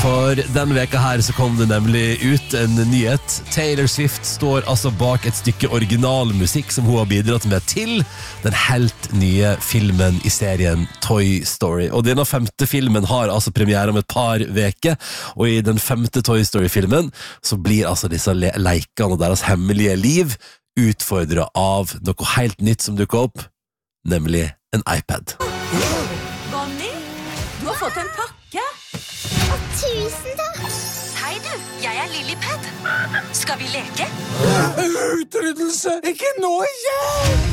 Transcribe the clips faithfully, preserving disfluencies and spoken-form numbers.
For denne veka her så kom det nemlig ut en nyhet. Taylor Swift står altså bak et stykke originalmusikk som hun har bidratt med til den helt nye filmen i serien Toy Story. Og denne femte filmen har altså premiere om et par veker, og i den femte Toy Story-filmen så blir altså disse le- leikene og deres hemmelige liv utfordret av noe helt nytt som dukker opp, nemlig en iPad. Bonnie, du har fått en pakke. Tusen takk! Hei du, jeg er Lillipad. Skal vi leke? Utryddelse! Ikke nå igjen!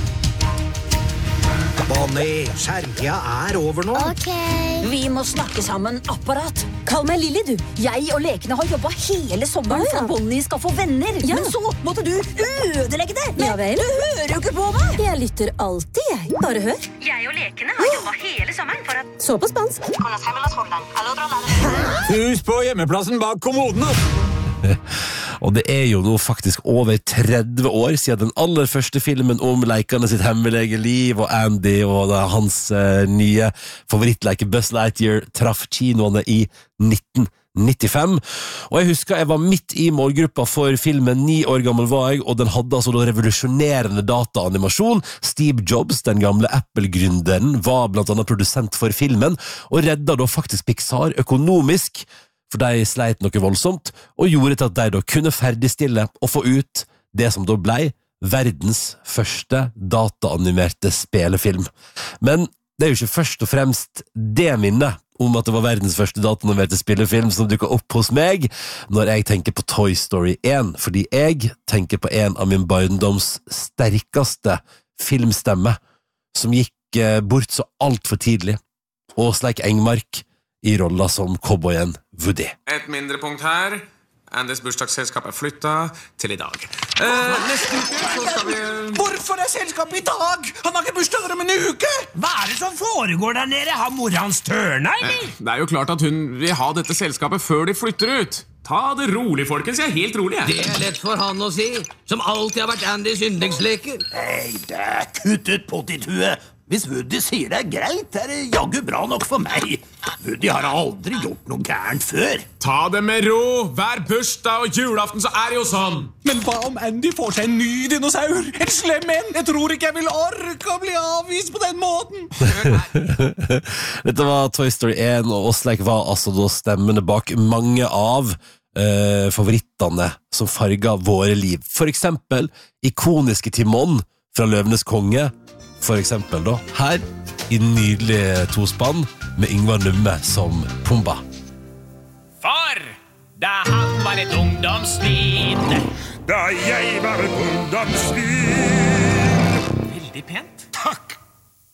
Bonnie, skjermtida er over nå. Ok. Vi må snakke sammen, apparat. Kall meg Lilly, du. Jeg og lekene har jobbet hele sommeren for at Bonnie skal få venner. Ja. Men så måtte du ødelegge det. Ja vel. Du hører jo ikke på meg. Jeg lytter alltid, jeg. Bare hør. Jeg og lekene har jobbet hele sommeren for at Så på spansk. Hus på hjemmeplassen bak kommodene. Og det er jo nå faktisk over tretti år siden den aller første filmen om leikene sitt hemmelige liv, og Andy og da hans eh, nye favorittleike Buzz Lightyear traff kinoene i nitten nittifem. Og jeg husker jeg var midt i målgruppa for filmen, ni år gammel var jeg, og den hadde altså da revolusjonerende dataanimasjon. Steve Jobs, den gamle Apple-gründeren, var blant annet produsent for filmen, og redda da faktisk Pixar økonomisk, for de sleit noe voldsomt, og gjorde til at de da kunne ferdigstille og få ut det som da ble verdens første dataanimerte spelefilm. Men det er jo ikke først og fremst det minnet om at det var verdens første dataanimerte spillefilm som dukker opp hos meg når jeg tenker på Toy Story én, fordi jeg tenker på en av min barndoms sterkeste filmstemme, som gikk eh, bort så alt for tidlig, Åsleik Engmark, i rolla som cowboyen Woody. Et mindre punkt her. Andys bursdagsselskap er flyttet til i dag. Eh, neste uke så skal vi... Hvorfor er selskapet i dag? Han har ikke bursdag om en uke! Hva er det som foregår der nede? Har mor hans tørna, eller? Det er jo klart at hun vil ha dette selskapet før de flytter ut. Ta det rolig, folkens. Jeg er helt rolig, jeg. Det er lett for han å si, som alltid har vært Andys yndlingsleker. Hei, det er kutt ut pottithue. Hvis Woody sier det er greit, er det jaggu bra nok for meg. Woody har aldri gjort noe gærent før. Ta det med ro. Hver bursdag og julaften så er det jo sånn. Men hva om Andy får seg en ny dinosaur? En slem en? Jeg tror ikke jeg vil orke å bli avvist på den måten. Dette var Toy Story én, og Åsleik var altså da stemmene bak mange av eh, favorittene som farget våre liv. For eksempel ikoniske Timon fra Løvenes konge. For eksempel da, her i den nydelige tospann med Yngvar Numme som Pumba. For da han var et ungdomssvin. Da jeg var et ungdomssvin. Veldig pent.